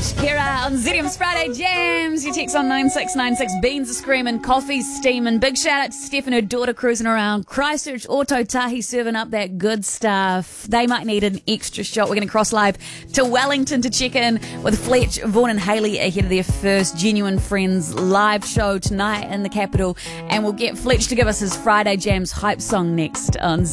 Shakira on Zedium's Friday Jams. Your text on 9696. Beans are screaming, coffee's steaming. Big shout out to Steph and her daughter cruising around. Christchurch Auto Tahi serving up that good stuff. They might need an extra shot. We're going to cross live to Wellington to check in with Fletch, Vaughan and Hayley ahead of their first Genuine Friends live show tonight in the capital. And we'll get Fletch to give us his Friday Jams hype song next on